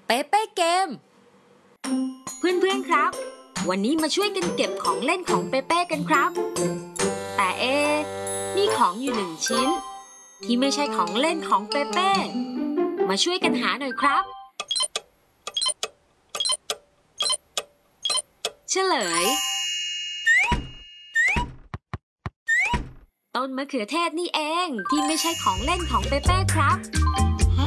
เปเป้เกมเพื่อนๆครับวันนี้มาช่วยกันเก็บของเล่นของเปเป้กันครับแต่มีของอยู่1 ชิ้นที่ไม่ใช่ของเล่นของเปเป้มาช่วยกันหาหน่อยครับเฉลยต้นมะเขือเทศนี่เองที่ไม่ใช่ของเล่นของเปเป้ครับ